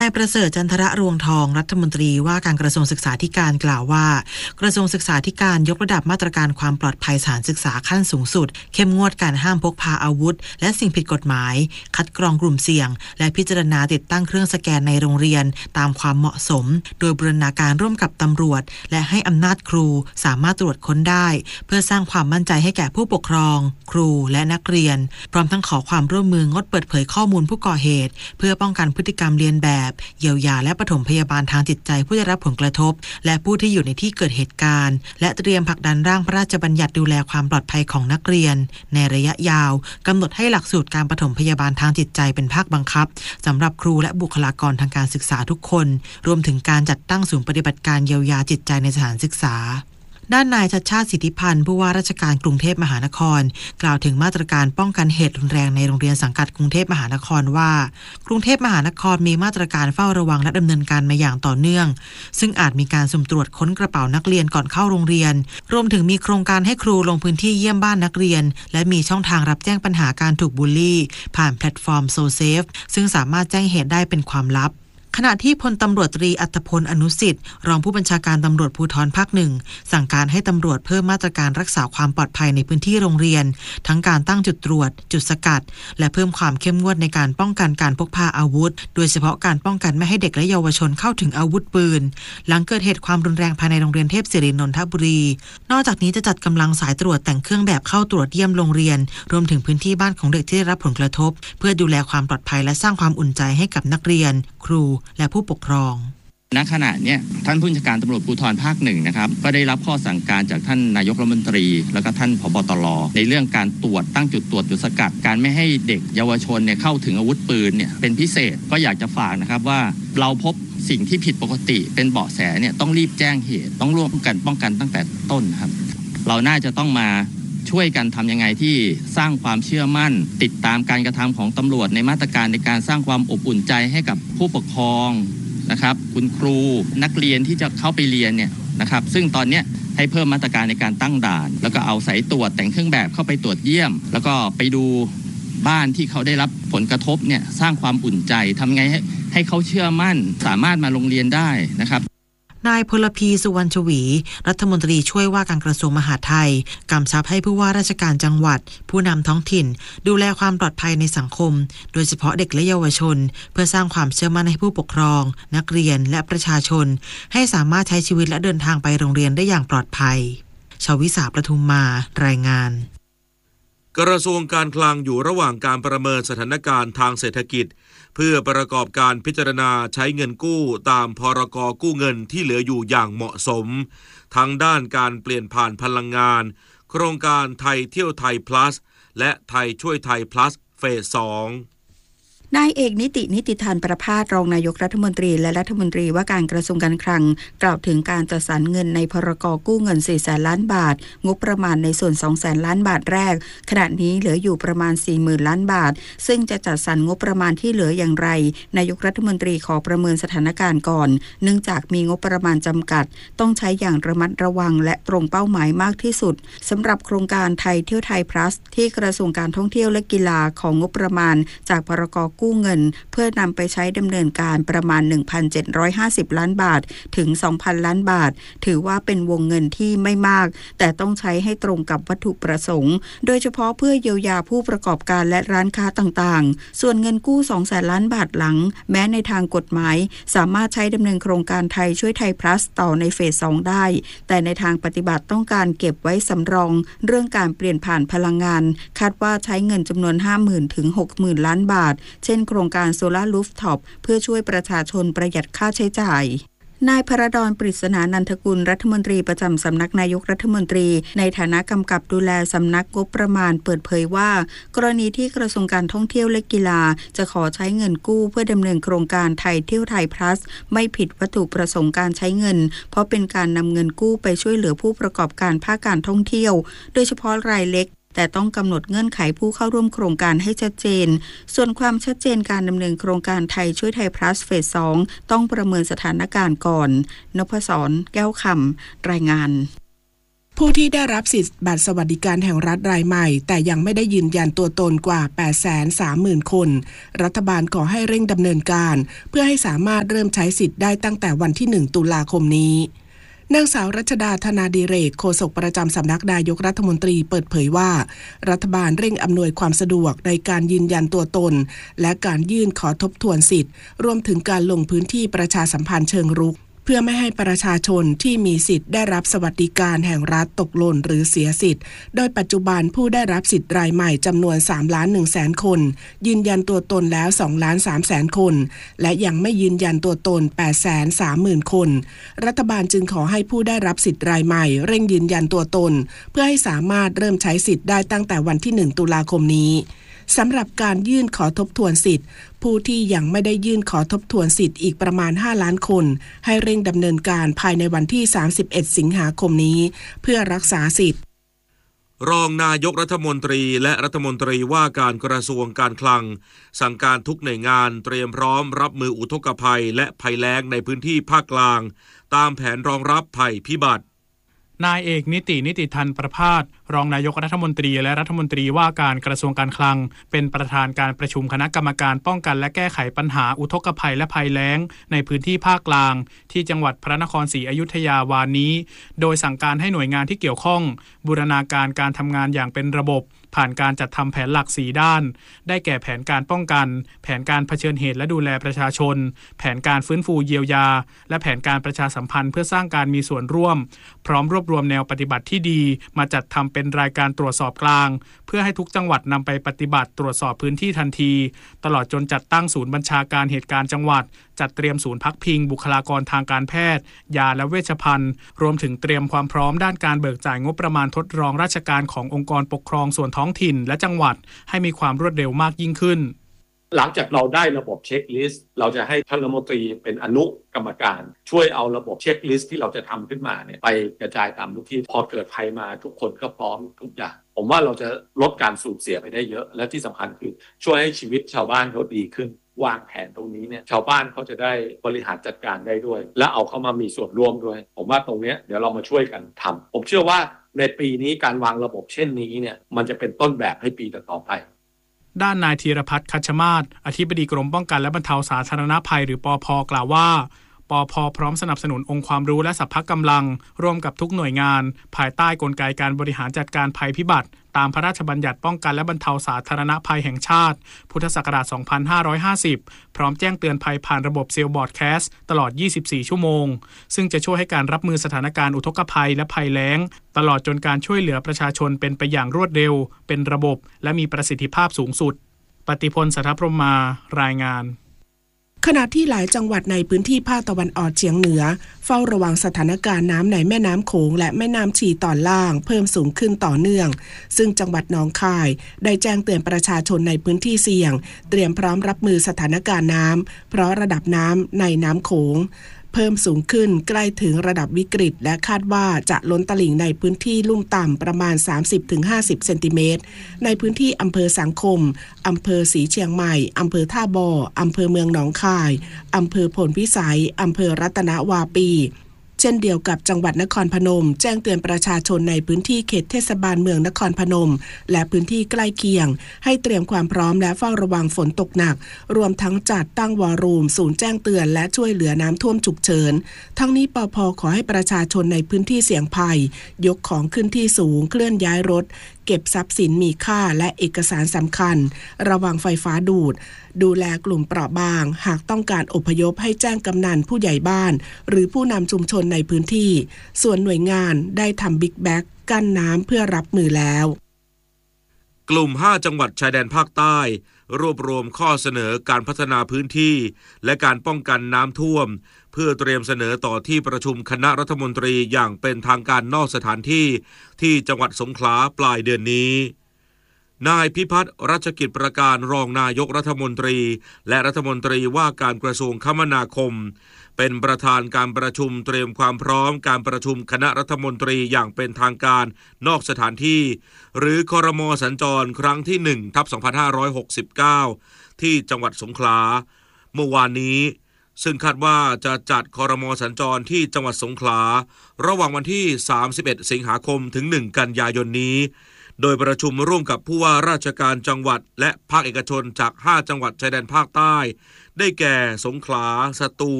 นายประเสริฐจันทระรวงทองรัฐมนตรีว่าการกระทรวงศึกษาธิการกล่าวว่ากระทรวงศึกษาธิการยกระดับมาตรการความปลอดภัยสถานศึกษาขั้นสูงสุดเข้มงวดการห้ามพกพาอาวุธและสิ่งผิดกฎหมายคัดกรองกลุ่มเสี่ยงและพิจารณาติดตั้งเครื่องสแกนในโรงเรียนตามความเหมาะสมโดยบูรณาการร่วมกับตำรวจและให้อำนาจครูสามารถตรวจค้นได้เพื่อสร้างความมั่นใจให้แก่ผู้ปกครองครูและนักเรียนพร้อมทั้งขอความร่วมมืองดเปิดเผยข้อมูลผู้ก่อเหตุเพื่อป้องกันพฤติกรรมเลียนแบบเยียวยาและปฐมพยาบาลทางจิตใจผู้ได้รับผลกระทบและผู้ที่อยู่ในที่เกิดเหตุการณ์และเตรียมผลักดันร่างพระราชบัญญัติดูแลความปลอดภัยของนักเรียนในระยะยาวกำหนดให้หลักสูตรการปฐมพยาบาลทางจิตใจเป็นภาคบังคับสำหรับครูและบุคลากรทางการศึกษาทุกคนรวมถึงการจัดตั้งศูนย์ปฏิบัติการเยียวยาจิตใจในสถานศึกษาด้านนายชัชชาติสิทธิพันธ์ผู้ว่าราชการกรุงเทพมหานครกล่าวถึงมาตรการป้องกันเหตุรุนแรงในโรงเรียนสังกัดกรุงเทพมหานครว่ากรุงเทพมหานครมีมาตรการเฝ้าระวังและดำเนินการมาอย่างต่อเนื่องซึ่งอาจมีการสุ่มตรวจค้นกระเป๋านักเรียนก่อนเข้าโรงเรียนรวมถึงมีโครงการให้ครูลงพื้นที่เยี่ยมบ้านนักเรียนและมีช่องทางรับแจ้งปัญหาการถูกบูลลี่ผ่านแพลตฟอร์มโซเซฟซึ่งสามารถแจ้งเหตุได้เป็นความลับขณะที่พลตำรวจตรีอัธพลอนุสิทธิ์รองผู้บัญชาการตำรวจภูธรภาคหนึ่งสั่งการให้ตำรวจเพิ่มมาตรการรักษาความปลอดภัยในพื้นที่โรงเรียนทั้งการตั้งจุดตรวจจุดสกัดและเพิ่มความเข้มงวดในการป้องกันการพกพาอาวุธโดยเฉพาะการป้องกันไม่ให้เด็กและเยาวชนเข้าถึงอาวุธปืนหลังเกิดเหตุความรุนแรงภายในโรงเรียนเทพศิรินนทบุรีนอกจากนี้จะจัดกำลังสายตรวจแต่งเครื่องแบบเข้าตรวจเยี่ยมโรงเรียนรวมถึงพื้นที่บ้านของเด็กที่ได้รับผลกระทบเพื่อดูแลความปลอดภัยและสร้างความอุ่นใจให้กับนักเรียนครูและผู้ปกครองณขณะนี้ท่านผู้บัญชาการตำรวจภูธรภาคหนึ่งนะครับก็ได้รับข้อสั่งการจากท่านนายกรัฐมนตรีแล้วก็ท่านผบ.ตร.ในเรื่องการตรวจตั้งจุดตรวจจุดสกัดการไม่ให้เด็กเยาวชนเนี่ยเข้าถึงอาวุธปืนเนี่ยเป็นพิเศษก็อยากจะฝากนะครับว่าเราพบสิ่งที่ผิดปกติเป็นเบาะแสเนี่ยต้องรีบแจ้งเหตุต้องร่วมกันป้องกันตั้งแต่ต้นครับเราน่าจะต้องมาช่วยกันทำยังไงที่สร้างความเชื่อมั่นติดตามการกระทำของตำรวจในมาตรการในการสร้างความอบอุ่นใจให้กับผู้ปกครองนะครับคุณครูนักเรียนที่จะเข้าไปเรียนเนี่ยนะครับซึ่งตอนนี้ให้เพิ่มมาตรการในการตั้งด่านแล้วก็เอาสายตรวจแต่งเครื่องแบบเข้าไปตรวจเยี่ยมแล้วก็ไปดูบ้านที่เขาได้รับผลกระทบเนี่ยสร้างความอุ่นใจทำไงให้เขาเชื่อมั่นสามารถมาโรงเรียนได้นะครับนายพลพีสุวรรณชวีรัฐมนตรีช่วยว่าการกระทรวงมหาดไทยกำชับให้ผู้ว่าราชการจังหวัดผู้นำท้องถิ่นดูแลความปลอดภัยในสังคมโดยเฉพาะเด็กและเยาวชนเพื่อสร้างความเชื่อมั่นให้ผู้ปกครองนักเรียนและประชาชนให้สามารถใช้ชีวิตและเดินทางไปโรงเรียนได้อย่างปลอดภัยชวิสาประทุมมารายงานกระทรวงการคลังอยู่ระหว่างการประเมินสถานการณ์ทางเศรษฐกิจเพื่อประกอบการพิจารณาใช้เงินกู้ตามพรก.กู้เงินที่เหลืออยู่อย่างเหมาะสมทั้งด้านการเปลี่ยนผ่านพลังงานโครงการไทยเที่ยวไทย plus และไทยช่วยไทย plus เฟส 2 นายเอกนิติธานประภาสรองนายกรัฐมนตรีและรัฐมนตรีว่าการกระทรวงการคลังกล่าวถึงการจัดสรรเงินในพรก.กู้เงิน 400,000 ล้านบาทงบประมาณในส่วน 200,000 ล้านบาทแรกขณะนี้เหลืออยู่ประมาณ 40,000 ล้านบาทซึ่งจะจัดสรรงบประมาณที่เหลืออย่างไรนายกรัฐมนตรีขอประเมินสถานการณ์ก่อนเนื่องจากมีงบประมาณจำกัดต้องใช้อย่างระมัดระวังและตรงเป้าหมายมากที่สุดสำหรับโครงการไทยเที่ยวไทย plus ที่กระทรวงการท่องเที่ยวและกีฬาของงบประมาณจากพรก.กู้เงินเพื่อนำไปใช้ดำเนินการประมาณ 1,750 ล้านบาทถึง 2,000 ล้านบาทถือว่าเป็นวงเงินที่ไม่มากแต่ต้องใช้ให้ตรงกับวัตถุประสงค์โดยเฉพาะเพื่อเยียวยาผู้ประกอบการและร้านค้าต่างๆส่วนเงินกู้ 200,000 ล้านบาทหลังแม้ในทางกฎหมายสามารถใช้ดำเนินโครงการไทยช่วยไทย plus ต่อในเฟส 2ได้แต่ในทางปฏิบัติต้องการเก็บไว้สำรองเรื่องการเปลี่ยนผ่านพลังงานคาดว่าใช้เงินจำนวน 50,000 ถึง 60,000 ล้านบาทเช่นโครงการโซล่ารูฟท็อปเพื่อช่วยประชาชนประหยัดค่าใช้จ่ายนายพระดอนปริศนานันทกุลรัฐมนตรีประจำสำนักนายกรัฐมนตรีในฐานะกำกับดูแลสำนักงบประมาณเปิดเผยว่ากรณีที่กระทรวงการท่องเที่ยวและกีฬาจะขอใช้เงินกู้เพื่อดำเนินโครงการไทยเที่ยวไทย plus ไม่ผิดวัตถุประสงค์การใช้เงินเพราะเป็นการนำเงินกู้ไปช่วยเหลือผู้ประกอบการภาคการท่องเที่ยวโดยเฉพาะรายเล็กแต่ต้องกำหนดเงื่อนไขผู้เข้าร่วมโครงการให้ชัดเจนส่วนความชัดเจนการดำเนินโครงการไทยช่วยไทย plus เฟส 2ต้องประเมินสถานการณ์ก่อนนพศรแก้วคำรายงานพผู้ที่ได้รับสิทธิบัตรสวัสดิการแห่งรัฐรายใหม่แต่ยังไม่ได้ยืนยันตัวตนกว่า 830,000 คนรัฐบาลขอให้เร่งดำเนินการเพื่อให้สามารถเริ่มใช้สิทธิ์ได้ตั้งแต่วันที่ 1 ตุลาคมนี้นางสาวรัชดาธนาดิเรกโฆษกประจำสำนักนายกรัฐมนตรีเปิดเผยว่ารัฐบาลเร่งอำนวยความสะดวกในการยืนยันตัวตนและการยื่นขอทบทวนสิทธิ์รวมถึงการลงพื้นที่ประชาสัมพันธ์เชิงรุกเพื่อไม่ให้ประชาชนที่มีสิทธิ์ได้รับสวัสดิการแห่งรัฐตกหล่นหรือเสียสิทธิ์โดยปัจจุบันผู้ได้รับสิทธิ์รายใหม่จำนวน 3,100,000 คนยืนยันตัวตนแล้ว 2,300,000 คนและยังไม่ยืนยันตัวตน 830,000 คนรัฐบาลจึงขอให้ผู้ได้รับสิทธิ์รายใหม่เร่งยืนยันตัวตนเพื่อให้สามารถเริ่มใช้สิทธิ์ได้ตั้งแต่วันที่ 1 ตุลาคมนี้สำหรับการยื่นขอทบทวนสิทธิ์ผู้ที่ยังไม่ได้ยื่นขอทบทวนสิทธิ์อีกประมาณ 5 ล้านคนให้เร่งดำเนินการภายในวันที่ 31 สิงหาคมนี้เพื่อรักษาสิทธิ์รองนายกรัฐมนตรีและรัฐมนตรีว่าการกระทรวงการคลังสั่งการทุกหน่วยงานเตรียมพร้อมรับมืออุทกภัยและภัยแล้งในพื้นที่ภาคกลางตามแผนรองรับภัยพิบัตินายเอกนิติธันประภาสรองนายกรัฐมนตรีและรัฐมนตรีว่าการกระทรวงการคลังเป็นประธานการประชุมคณะกรรมการป้องกันและแก้ไขปัญหาอุทกภัยและภัยแล้งในพื้นที่ภาคกลางที่จังหวัดพระนครศรีอยุธยาวานนี้โดยสั่งการให้หน่วยงานที่เกี่ยวข้องบูรณาการการทำงานอย่างเป็นระบบผ่านการจัดทำแผนหลัก4ด้านได้แก่แผนการป้องกันแผนการเผชิญเหตุและดูแลประชาชนแผนการฟื้นฟูเยียวยาและแผนการประชาสัมพันธ์เพื่อสร้างการมีส่วนร่วมพร้อมรวบรวมแนวปฏิบัติที่ดีมาจัดทำเป็นรายการตรวจสอบกลางเพื่อให้ทุกจังหวัดนำไปปฏิบัติตรวจสอบพื้นที่ทันทีตลอดจนจัดตั้งศูนย์บัญชาการเหตุการณ์จังหวัดจัดเตรียมศูนย์พักพิงบุคลากรทางการแพทย์ยาและเวชภัณฑ์รวมถึงเตรียมความพร้อมด้านการเบิกจ่ายงบประมาณทดลองราชการขององค์กรปกครองส่วนท้องถิ่นและจังหวัดให้มีความรวดเร็วมากยิ่งขึ้นหลังจากเราได้ระบบเช็คลิสต์เราจะให้ท่านรัฐมนตรีเป็นอนุกรรมการช่วยเอาระบบเช็คลิสต์ที่เราจะทำขึ้นมาเนี่ยไปกระจายตามทุกที่พอเกิดภัยมาทุกคนก็พร้อมทุกอย่างผมว่าเราจะลดการสูญเสียไปได้เยอะและที่สำคัญคือช่วยให้ชีวิตชาวบ้านเขาดีขึ้นวางแผนตรงนี้เนี่ยชาวบ้านเขาจะได้บริหารจัดการได้ด้วยและเอาเข้ามามีส่วนร่วมด้วยผมว่าตรงนี้เดี๋ยวเรามาช่วยกันทำผมเชื่อว่าในปีนี้การวางระบบเช่นนี้เนี่ยมันจะเป็นต้นแบบให้ปีต่อไปด้านนายธีรพัฒน์คัชมาศอธิบดีกรมป้องกันและบรรเทาสาธารณภัยหรือปภ.กล่าวว่าปภ.พร้อมสนับสนุนองค์ความรู้และสรรพกำลังร่วมกับทุกหน่วยงานภายใต้กลไกการบริหารจัดการภัยพิบัติตามพระราชบัญญัติป้องกันและบรรเทาสาธารณภัยแห่งชาติพุทธศักราช 2550 พร้อมแจ้งเตือนภัยผ่านระบบเซลล์บอร์ดแคสต์ตลอด 24 ชั่วโมงซึ่งจะช่วยให้การรับมือสถานการณ์อุทกภัยและภัยแล้งตลอดจนการช่วยเหลือประชาชนเป็นไปอย่างรวดเร็วเป็นระบบและมีประสิทธิภาพสูงสุดปฏิพล สัทธพรหมารายงานขณะที่หลายจังหวัดในพื้นที่ภาคตะวันออกเฉียงเหนือเฝ้าระวังสถานการณ์น้ำในแม่น้ำโขงและแม่น้ำฉี่ตอนล่างเพิ่มสูงขึ้นต่อเนื่องซึ่งจังหวัดหนองคายได้แจ้งเตือนประชาชนในพื้นที่เสี่ยงเตรียมพร้อมรับมือสถานการณ์น้ำเพราะระดับน้ำในน้ำโขงเพิ่มสูงขึ้นใกล้ถึงระดับวิกฤตและคาดว่าจะล้นตลิ่งในพื้นที่ลุ่มต่ำประมาณ 30-50 เซนติเมตรในพื้นที่อำเภอสังคมอำเภอศรีเชียงใหม่อำเภอท่าบ่ออำเภอเมืองหนองคายอำเภอพลพิสัยอำเภอรัตนวาปีเช่นเดียวกับจังหวัดนครพนมแจ้งเตือนประชาชนในพื้นที่เขตเทศบาลเมืองนครพนมและพื้นที่ใกล้เคียงให้เตรียมความพร้อมและเฝ้าระวังฝนตกหนักรวมทั้งจัดตั้งวอรูมศูนย์แจ้งเตือนและช่วยเหลือน้ำท่วมฉุกเฉินทั้งนี้ปภ.ขอให้ประชาชนในพื้นที่เสี่ยงภัยยกของขึ้นที่สูงเคลื่อนย้ายรถเก็บทรัพย์สินมีค่าและเอกสารสำคัญระวังไฟฟ้าดูแลกลุ่มเปราะบางหากต้องการอพยพให้แจ้งกำนันผู้ใหญ่บ้านหรือผู้นำชุมชนในพื้นที่ส่วนหน่วยงานได้ทำบิ๊กแบ็กกั้นน้ำเพื่อรับมือแล้วกลุ่ม5จังหวัดชายแดนภาคใต้รวบรวมข้อเสนอการพัฒนาพื้นที่และการป้องกันน้ำท่วมเพื่อเตรียมเสนอต่อที่ประชุมคณะรัฐมนตรีอย่างเป็นทางการนอกสถานที่ที่จังหวัดสงขลาปลายเดือนนี้นายพิพัฒน์รัชกิจประการรองนายกรัฐมนตรีและรัฐมนตรีว่าการกระทรวงคมนาคมเป็นประธานการประชุมเตรียมความพร้อมการประชุมคณะรัฐมนตรีอย่างเป็นทางการนอกสถานที่หรือครม.สัญจรครั้งที่ 1/2569 ที่จังหวัดสงขลาเมื่อวานนี้ซึ่งคาดว่าจะจัดครม.สัญจรที่จังหวัดสงขลาระหว่างวันที่31สิงหาคมถึง1กันยายนนี้โดยประชุมร่วมกับผู้ว่าราชการจังหวัดและภาคเอกชนจาก5จังหวัดชายแดนภาคใต้ได้แก่สงขลาสตู